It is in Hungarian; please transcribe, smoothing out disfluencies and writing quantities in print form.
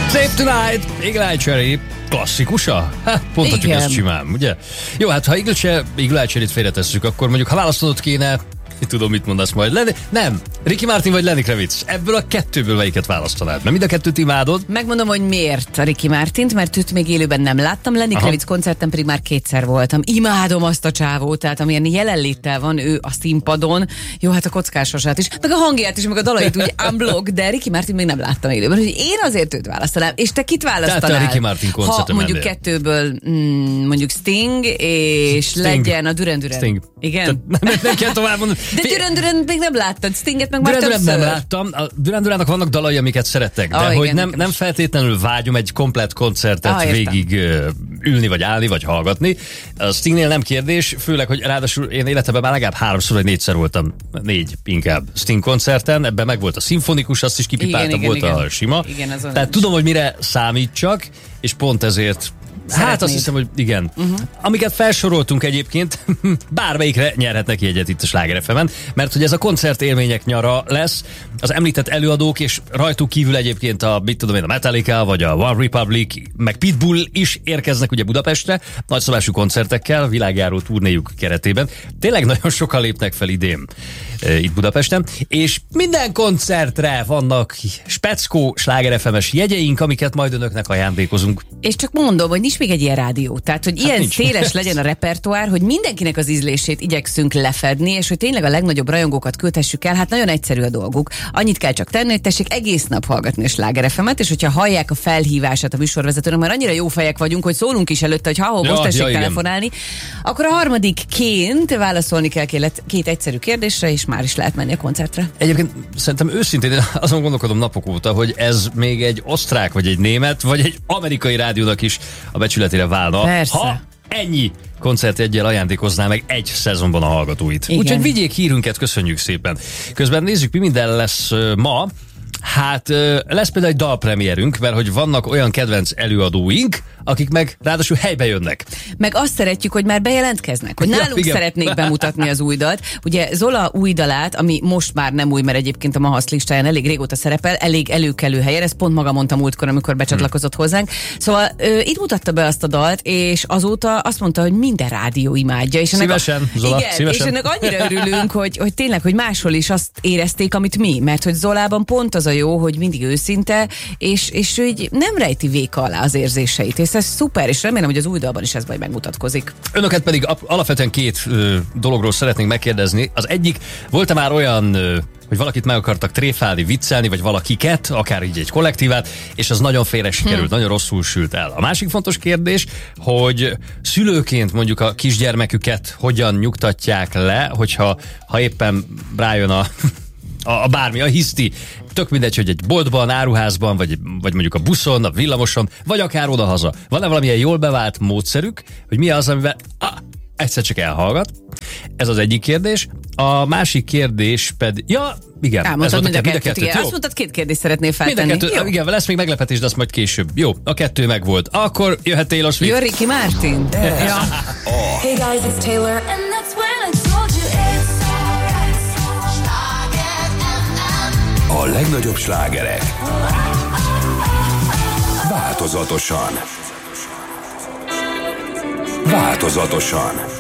Save Tonight, Eagle Eye Cherry, klasszikusa? Hát, mondhatjuk ezt simán, ugye? Jó, hát ha Eagle Eye Cherryt félretesszük, akkor mondjuk, ha választanod kéne, tudom, mit mondasz majd. Nem, Ricky Martin vagy Lenny Kravitz. Ebből a kettőből melyiket választanád? Mert mind a kettőt imádod. Megmondom, hogy miért a Ricky Martint, mert őt még élőben nem láttam. Lenny Kravitz koncerten pedig már 2-szer voltam. Imádom azt a csávót, tehát amilyen jelenléttel van ő a színpadon. Jó, hát a kockásosát is, meg a hangját is, meg a dalait úgy unblock, de Ricky Martin még nem láttam élőben. Úgyhogy én azért őt választanám. És te kit választanál? Tehát a Ricky Martin koncerten ha mondjuk kettőből, mondjuk Sting, és legyen a Duran Duran. Sting. Igen? Nem kell tovább mondani. De Duran Duran még nem láttad, Stinget meg már többször. Nem láttam. A Duran Durannak vannak dalai, amiket szeretek, de hogy igen, nem feltétlenül vágyom egy komplett koncertet végig ülni, vagy állni, vagy hallgatni. A Stingnél nem kérdés, főleg, hogy ráadásul én életemben már legalább 3-szor vagy 4-szer voltam, 4 inkább Sting koncerten, ebben meg volt a szimfonikus, azt is kipipáltam, volt a sima. Igen, tehát tudom, hogy mire számítsak, és pont ezért hát azt hiszem, hogy igen. Amiket felsoroltunk egyébként, bármelyikre nyerhetnek jegyet itt a Sláger FM-en, mert hogy ez a koncertélmények nyara lesz, az említett előadók, és rajtuk kívül egyébként a Metallica, vagy a One Republic, meg Pitbull is érkeznek ugye Budapestre, nagyszabású koncertekkel, világjáró turnéjuk keretében. Tényleg nagyon sokan lépnek fel idén itt Budapesten, és minden koncertre vannak speckó Sláger FM-es jegyeink, amiket majd önöknek ajándékozunk. És csak mondom, hogy nincs még egy ilyen rádió. Tehát, hogy ilyen széles legyen a repertoár, hogy mindenkinek az ízlését igyekszünk lefedni, és hogy tényleg a legnagyobb rajongókat küldhessük el, hát nagyon egyszerű a dolguk. Annyit kell csak tenni, hogy tessék egész nap hallgatni a Sláger FM-et, és hogyha hallják a felhívását a műsorvezetőnek, mert annyira jó fejek vagyunk, hogy szólunk is előtte, hogy most tessék telefonálni, akkor a harmadikként válaszolni kell két egyszerű kérdésre, és már is lehet menni a koncertre. Egyébként szerintem őszintén azon gondolkodom napok óta, hogy ez még egy osztrák, vagy egy német, vagy egy amerikai rádiónak is a becsületére válna. Persze. Ha ennyi koncertjeggyel ajándékozná meg egy szezonban a hallgatóit. Úgyhogy vigyék hírünket, köszönjük szépen. Közben nézzük, mi minden lesz ma. Hát lesz például egy dalpremierünk, mert hogy vannak olyan kedvenc előadóink, akik meg ráadásul helybe jönnek. Meg azt szeretjük, hogy már bejelentkeznek, hogy nálunk szeretnék bemutatni az új dalt. Ugye Zola új dalát, ami most már nem új, mert egyébként a Mahasz listáján elég régóta szerepel, elég előkelő helyen, ezt pont maga mondta múltkor, amikor becsatlakozott hozzánk. Szóval itt mutatta be azt a dalt, és azóta azt mondta, hogy minden rádió imádja. És szívesen, Zola, igen, szívesen. És ennek annyira örülünk, hogy tényleg, hogy máshol is azt érezték, amit mi, mert hogy Zolában pont az a jó, hogy mindig őszinte, és ő így nem rejti véka alá az érzéseit. És ez szuper, és remélem, hogy az új dalban is ez majd megmutatkozik. Önöket pedig alapvetően két dologról szeretnénk megkérdezni. Az egyik, volt-e már olyan, hogy valakit meg akartak tréfálni, viccelni, vagy valakiket, akár így egy kollektívát, és az nagyon félre sikerült, nagyon rosszul sült el. A másik fontos kérdés, hogy szülőként mondjuk a kisgyermeküket hogyan nyugtatják le, hogyha éppen rájön a bármi, a hiszti. Tök mindegy, hogy egy boltban, áruházban, vagy mondjuk a buszon, a villamoson, vagy akár odahaza. Van-e valamilyen jól bevált módszerük, hogy mi az, amivel egyszer csak elhallgat? Ez az egyik kérdés. A másik kérdés pedig... Ja, igen. Elmondtad mind a kettőt, igen. Azt mondtad, 2 kérdést szeretnél feltenni. Igen, lesz még meglepetés, de azt majd később. Jó, a 2 megvolt. Akkor jöhet Taylor Swift. Jön Ricky Martin. Ja. Hey guys, it's Taylor, and that's when I told you it's alright. A legnagyobb slágerek változatosan.